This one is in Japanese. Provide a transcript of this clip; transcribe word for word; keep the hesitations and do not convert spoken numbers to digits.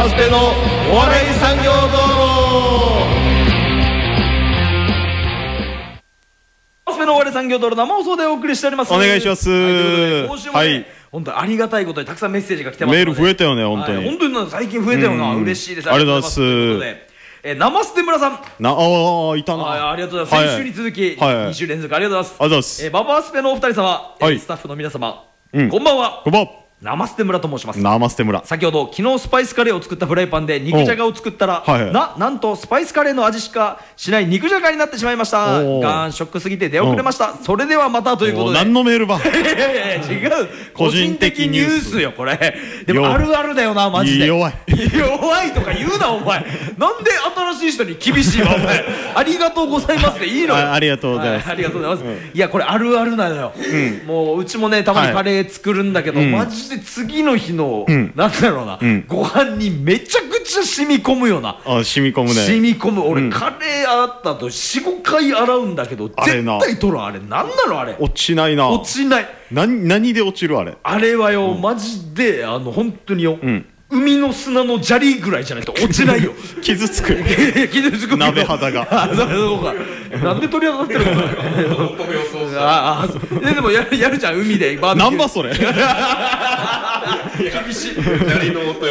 バスペのお笑い産業道路。バスペのお笑い産業道路生放送でお送りしております。 お願いします。 はい、ということで今週もね、 はい、 本当にありがたいことにたくさんメッセージが来てますので、 メール増えたよね本当に、 はい、本当に最近増えたよな、うん、嬉しいです。 ありがとうございます。 ということで、えー、生捨て村さん、 なあいたな、 あ, ありがとうございます、はい、先週に続き、はい、に週連続ありがとうございます。 ありがとうございます。 えー、ババスペのお二人様、はい、スタッフの皆様、うん、こんばんは。 こんばんは。 生捨て村と申します。 生捨て村。 先ほど昨日スパイスカレーを作ったフライパンで肉じゃがを作ったら、はい、ななんとスパイスカレーの味しかしない肉じゃがになってしまいました。ガンショックすぎて出遅れました。それではまたということで。 何のメールば。 いやいやいや違う、個人的ニュースよこれ。でもあるあるだよなマジで。 弱い弱いとか言うなお前。なんで新しい人に厳しいわお前。ありがとうございますでいいの。 ありがとうございます。 ありがとうございます。いやこれあるあるなのよ。もううちもねたまにカレー作るんだけど、マジで次の日の、うん、なんだろうな、うん、ご飯にめちゃくちゃ染み込むよな。 あ、染み込むね。 染み込む。俺、うん、カレー洗った後 よんごかい洗うんだけど絶対取る。あれなんなのあれ。 落ちないな。 落ちない。 何何で落ちるあれ。 あれはよ、うん、マジであの本当によ、うん、海の砂の砂利ぐらいじゃないと落ちないよ。 傷つく傷つく鍋肌が。 あ、それそうか。なんで取り当たってるの。ああ、でもやるやるじゃん海でバーベキュー。 なんばそれ。 厳しい。